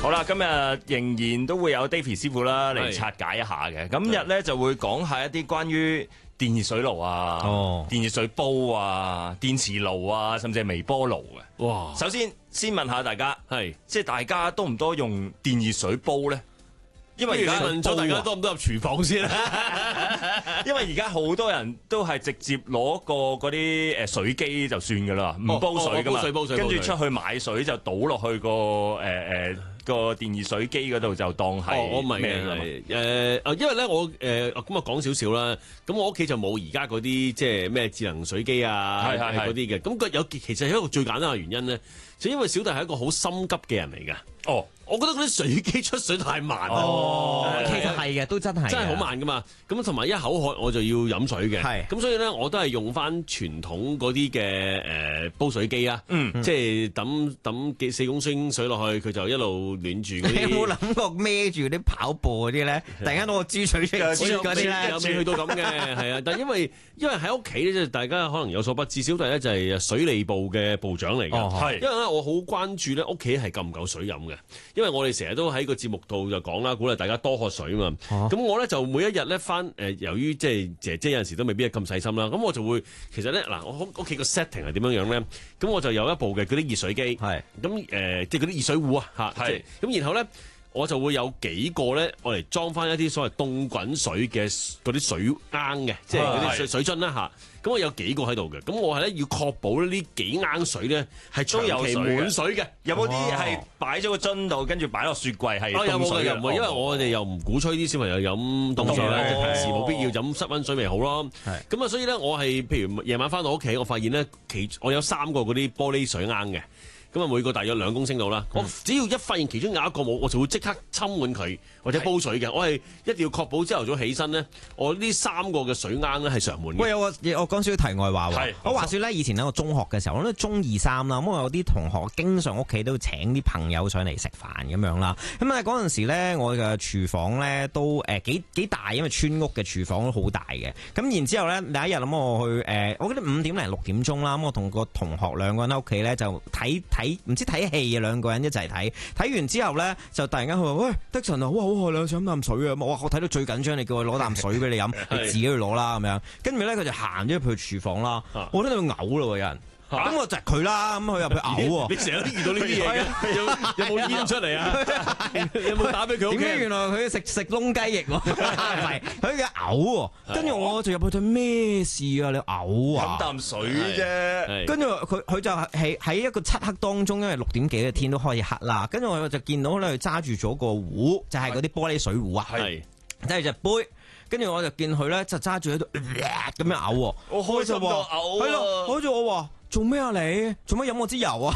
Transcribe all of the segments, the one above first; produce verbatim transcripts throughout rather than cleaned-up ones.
好啦，今日仍然都會有 David 師傅啦嚟拆解一下嘅。今日咧就會講下一啲關於電熱水爐啊、哦、電熱水煲啊、電磁爐啊，甚至係微波爐嘅。哇！首先先問下大家，係即係大家多唔多用電熱水煲咧？因為而家問咗大家多唔多入廚房先啦。 因為而家好多人都係直接攞個嗰啲誒水機就算噶啦，唔煲水噶嘛，跟住出去買水就倒落去個誒誒個電熱水機嗰度就當係。哦，我明嘅，誒因為咧我誒咁啊講少少啦，咁我屋企就冇而家嗰啲即係咩智能水機啊，係係嗰啲嘅。咁佢有其實係一個最簡單嘅原因咧，就因為小弟係一個好心急嘅人嚟㗎。哦。我覺得嗰啲水機出水太慢啦。 哦，其實係嘅，都真係真係好慢噶嘛。咁同埋一口渴我就要飲水嘅。係。咁所以咧，我都係用翻傳統嗰啲嘅誒煲水機啊。嗯。即係抌抌幾四公升水落去，佢就一路暖住嗰啲。 你有冇諗過孭住啲跑步嗰啲咧？突然間攞個豬水出嚟啜嗰啲咧？ 有未去到咁嘅，係啊。但係因為因為喺屋企咧，即係大家可能有所不知，小弟咧就係水利部嘅部長嚟㗎。哦，係。因為咧，我好關注咧屋企係夠唔夠水飲嘅。因為我哋成日都喺個節目度就講啦，鼓勵大家多喝水嘛。咁、啊、我咧就每一日咧翻誒，由於即係姐姐有陣時都未必係咁細心啦，咁我就會其實咧嗱，我屋企個 setting 係點樣樣咧？咁我就有一部嘅嗰啲熱水機，係咁誒，即係嗰啲熱水壺啊嚇，係咁然後咧。我就會有幾個咧，我嚟裝翻一啲所謂凍滾水嘅嗰啲水罌嘅，即係嗰啲水水樽啦嚇。咁我有幾個喺度嘅，咁我係咧要確保呢幾罌水咧係長期滿水嘅。 有冇啲係擺咗個樽度，跟住擺落雪櫃係凍水嘅？ 有冇？因為我哋又唔鼓吹啲小朋友飲凍水啦，即係平時冇必要飲室溫水咪好咯。咁啊，所以咧我係譬如夜晚翻到屋企，我發現咧其我有三個嗰啲玻璃水罌嘅。咁啊，每個大約兩公升度啦。嗯、我只要一發現其中有一個冇，我就會即刻浸滿佢或者煲水嘅。我係一定要確保朝頭早起身咧，我呢三個嘅水罌咧係常滿嘅。 喂，我我講少少題外話喎。我話說咧，以前喺我中學嘅時候，我都中二三啦。咁我有啲同學經常屋企都請啲朋友上嚟食飯咁樣啦。咁啊嗰陣時咧，我嘅廚房咧都誒幾幾大，因為村屋嘅廚房都好大嘅。咁然之後咧，第一日咁我去誒，我記得五點零六點鐘啦。咁我同個同學兩個人喺屋企咧就睇睇。唔知睇戲啊，兩個人一齊睇，睇完之後咧就突然間佢話：喂，德臣啊，哇好渴啦，想飲啖水啊！我話我睇到最緊張，你叫我攞啖水俾你飲，你自己去攞啦咁樣。跟住咧佢就行咗入去廚房啦，我聽到佢嘔咯，有人。咁我窒佢啦，咁佢入去嘔喎。 你成日都遇到呢啲嘢嘅，有有冇煙出嚟啊？有冇打俾佢屋企？ 點解原來佢食食窿雞翼喎？唔係，佢嘅嘔喎。跟住我就入去睇咩事啊？你嘔啊？ 飲啖水啫。 跟住佢佢就係喺一個漆黑當中，因為六點幾嘅天都開始黑啦。跟住我就見到咧，佢揸住咗個壺，就係嗰啲玻璃水壺啊，即係隻杯。跟住我就見佢咧，就揸住喺度咁樣嘔喎。 我開心到嘔啊！ 係咯，好似我話。做咩啊你？做咩飲我支油啊？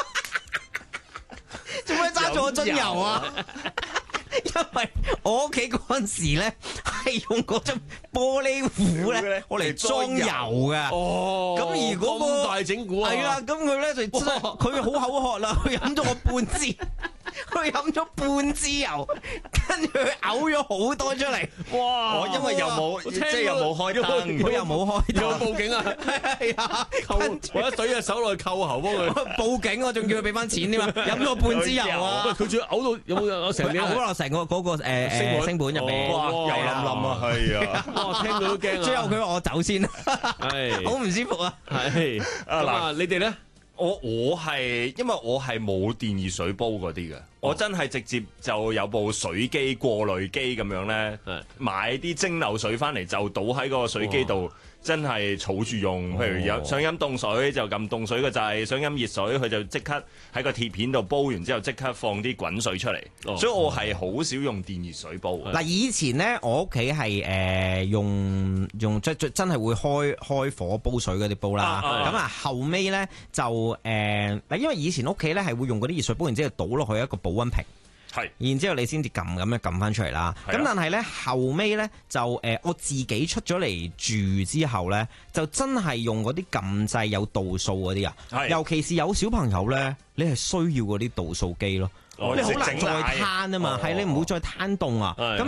做咩揸住我樽油啊？因為我屋企嗰陣時咧係用嗰樽玻璃壺咧，我嚟裝油嘅。哦，咁而嗰個咁大整蠱啊！ 係啦，咁佢咧就佢好口渴啦，佢飲咗我半支。佢飲咗半支油，跟住佢嘔咗好多出嚟。哇！ 我因為又冇，即係又冇開燈， 佢又冇開燈， 又報警啊！係啊，我一懟隻手落去扣喉幫佢報警，我仲叫佢俾翻錢添嘛？飲咗半支油啊！ 佢仲要嘔到有冇有成嘔落成個嗰個誒誒星盤入面， 哇！油冧冧啊，係啊！ 哇！聽到都驚啊！ 最後佢話我走先，係好唔舒服啊！ 係咁啊！你哋咧？ 我我係因為我係冇電熱水煲嗰啲嘅，哦、我真係直接就有部水機過濾機咁樣咧，是買啲蒸餾水翻嚟就倒喺個水機度。真係儲住用，譬如有想飲凍水就撳凍水個掣，想飲熱水佢就即刻喺個鐵片度煲完之後即刻放啲滾水出嚟，哦、所以我係好少用電熱水煲。 嗱，以前咧我屋企係誒用用即即真係會開開火煲水嗰啲煲啦，咁啊後尾咧就誒嗱、呃，因為以前屋企咧係會用嗰啲熱水煲，然之後倒落去一個保溫瓶。係，然之後你先至撳咁樣撳翻出嚟啦。咁、啊、但係咧後尾咧就誒、呃、我自己出咗嚟住之後咧，就真係用嗰啲撳掣有度數嗰啲啊。係，尤其是有小朋友咧，你係需要嗰啲度數機咯。哦、你好難再攤啊嘛，係、哦、你唔會再攤凍啊。咁